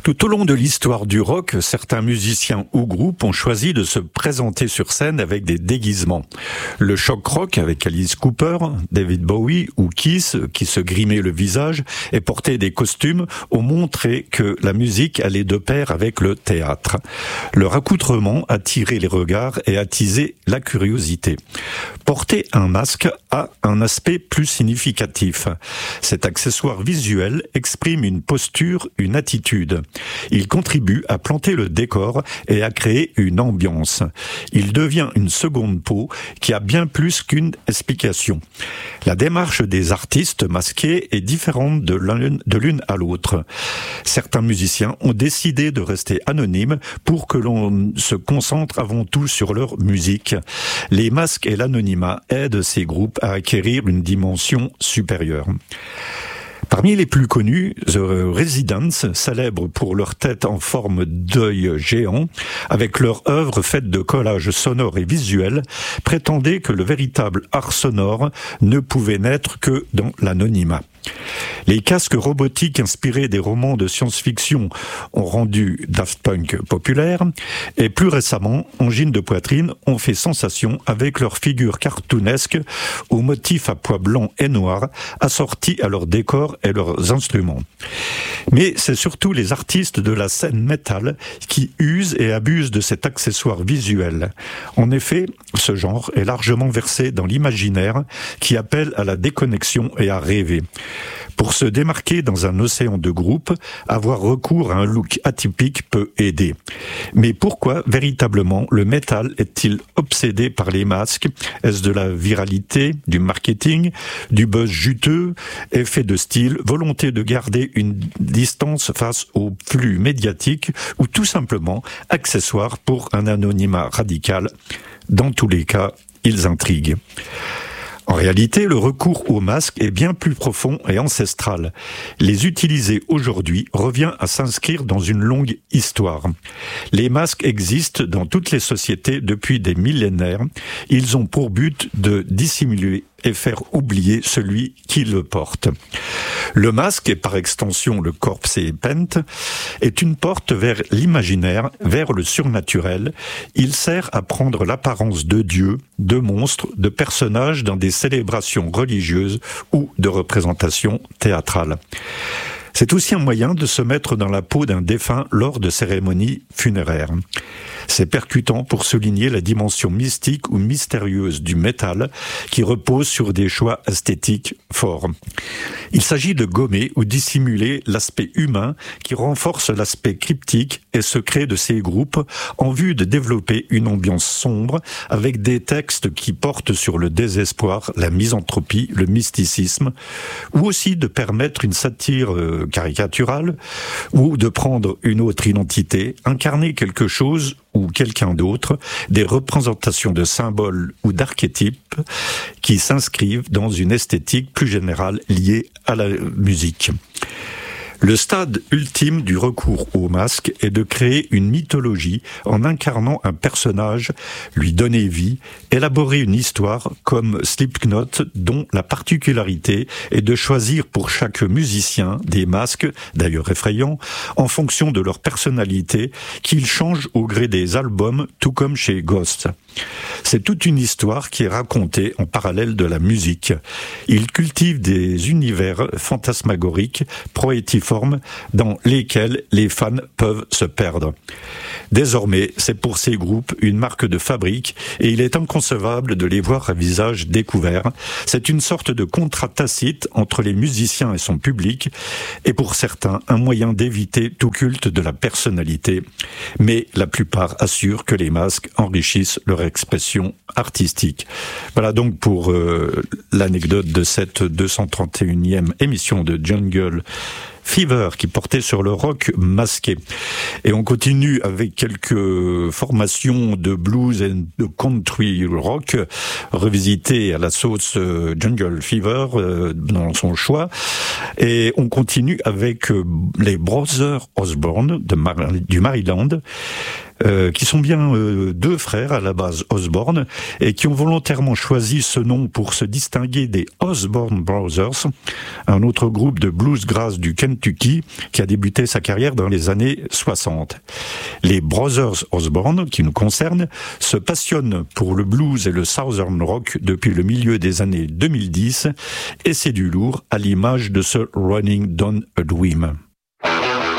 Tout au long de l'histoire du rock, certains musiciens ou groupes ont choisi de se présenter sur scène avec des déguisements. Le shock rock avec Alice Cooper, David Bowie ou Kiss, qui se grimaient le visage et portaient des costumes, ont montré que la musique allait de pair avec le théâtre. Leur accoutrement attirait les regards et attisait la curiosité. Porter un masque a un aspect plus significatif. Cet accessoire visuel exprime une posture, une attitude. Il contribue à planter le décor et à créer une ambiance. Il devient une seconde peau qui a bien plus qu'une explication. La démarche des artistes masqués est différente de l'une à l'autre. Certains musiciens ont décidé de rester anonymes pour que l'on se concentre avant tout sur leur musique. Les masques et l'anonymat aident ces groupes à acquérir une dimension supérieure. Parmi les plus connus, The Residents, célèbres pour leur tête en forme d'œil géant, avec leur œuvre faite de collages sonores et visuels, prétendaient que le véritable art sonore ne pouvait naître que dans l'anonymat. Les casques robotiques inspirés des romans de science-fiction ont rendu Daft Punk populaire et plus récemment, Angine de Poitrine ont fait sensation avec leurs figures cartoonesques aux motifs à pois blancs et noirs assortis à leurs décors et leurs instruments. Mais c'est surtout les artistes de la scène métal qui usent et abusent de cet accessoire visuel. En effet, ce genre est largement versé dans l'imaginaire qui appelle à la déconnexion et à rêver. Pour se démarquer dans un océan de groupes, avoir recours à un look atypique peut aider. Mais pourquoi véritablement le métal est-il obsédé par les masques? Est-ce de la viralité, du marketing, du buzz juteux, effet de style, volonté de garder une distance face au flux médiatique ou tout simplement accessoire pour un anonymat radical? Dans tous les cas, ils intriguent. En réalité, le recours aux masques est bien plus profond et ancestral. Les utiliser aujourd'hui revient à s'inscrire dans une longue histoire. Les masques existent dans toutes les sociétés depuis des millénaires. Ils ont pour but de dissimuler et faire oublier celui qui le porte. Le masque, et par extension le corpse paint, est une porte vers l'imaginaire, vers le surnaturel. Il sert à prendre l'apparence de dieux, de monstres, de personnages dans des célébrations religieuses ou de représentations théâtrales. C'est aussi un moyen de se mettre dans la peau d'un défunt lors de cérémonies funéraires. C'est percutant pour souligner la dimension mystique ou mystérieuse du métal qui repose sur des choix esthétiques forts. Il s'agit de gommer ou dissimuler l'aspect humain qui renforce l'aspect cryptique et secret de ces groupes en vue de développer une ambiance sombre avec des textes qui portent sur le désespoir, la misanthropie, le mysticisme, ou aussi de permettre une satire caricaturale ou de prendre une autre identité, incarner quelque chose ou quelqu'un d'autre, des représentations de symboles ou d'archétypes qui s'inscrivent dans une esthétique plus générale liée à la musique. Le stade ultime du recours au masque est de créer une mythologie en incarnant un personnage, lui donner vie, élaborer une histoire comme Slipknot, dont la particularité est de choisir pour chaque musicien des masques, d'ailleurs effrayants, en fonction de leur personnalité, qu'ils changent au gré des albums, tout comme chez Ghost. C'est toute une histoire qui est racontée en parallèle de la musique. Il cultive des univers fantasmagoriques, proétiformes, dans lesquels les fans peuvent se perdre. Désormais, c'est pour ces groupes une marque de fabrique et il est inconcevable de les voir à visage découvert. C'est une sorte de contrat tacite entre les musiciens et son public et pour certains, un moyen d'éviter tout culte de la personnalité. Mais la plupart assurent que les masques enrichissent leur expression artistique. Voilà donc pour l'anecdote de cette 231e émission de Jungle Fever qui portait sur le rock masqué. Et on continue avec quelques formations de blues et de country rock revisitées à la sauce Jungle Fever dans son choix. Et on continue avec les Brothers Osborne du Maryland. Qui sont bien deux frères à la base Osborne et qui ont volontairement choisi ce nom pour se distinguer des Osborne Brothers, un autre groupe de bluesgrass du Kentucky Kentucky, qui a débuté sa carrière dans les années 60. Les Brothers Osborne, qui nous concernent, se passionnent pour le blues et le southern rock depuis le milieu des années 2010, et c'est du lourd à l'image de ce Running Down a Dream.